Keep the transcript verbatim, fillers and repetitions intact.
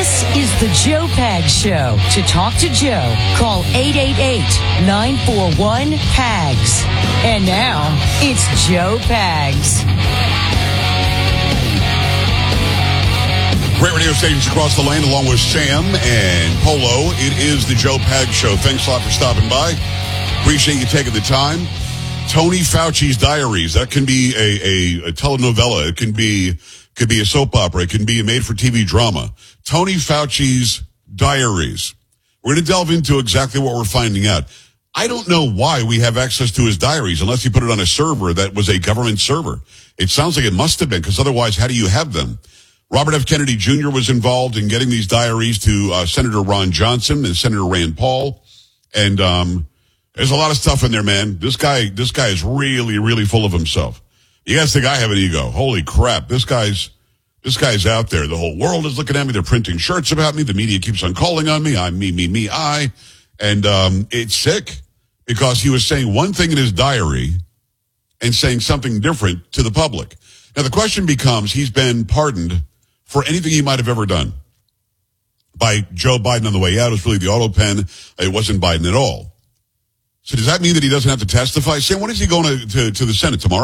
This is the Joe Pags Show. To talk to Joe, call eight eight eight, nine four one, P A G S. And now, it's Joe Pags. Great radio stations across the land, along with Sam and Polo. It is the Joe Pags Show. Thanks a lot for stopping by. Appreciate you taking the time. Tony Fauci's Diaries. That can be a, a, a telenovela. It can be could be a soap opera. It can be a made-for-T V drama. Tony Fauci's Diaries. We're going to delve into exactly what we're finding out. I don't know why we have access to his diaries unless he put it on a server that was a government server. It sounds like it must have been, because otherwise, how do you have them? Robert F. Kennedy Junior was involved in getting these diaries to uh, Senator Ron Johnson and Senator Rand Paul. And um, there's a lot of stuff in there, man. This guy, this guy is really, really full of himself. You guys think I have an ego? Holy crap. This guy's, this guy's out there. The whole world is looking at me. They're printing shirts about me. The media keeps on calling on me. I'm me, me, me, I. And um, it's sick because he was saying one thing in his diary and saying something different to the public. Now, the question becomes, he's been pardoned for anything he might have ever done by Joe Biden on the way out. It was really the auto pen. It wasn't Biden at all. So does that mean that he doesn't have to testify? Sam, when is he going to, to, to the Senate tomorrow?